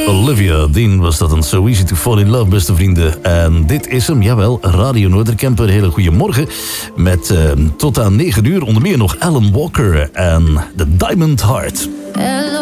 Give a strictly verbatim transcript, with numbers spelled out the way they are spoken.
Olivia Dean was dat een So Easy to Fall in Love, beste vrienden. En dit is hem, jawel, Radio Noorderkamp. Een hele goede morgen. Met uh, tot aan negen uur onder meer nog Alan Walker en The Diamond Heart.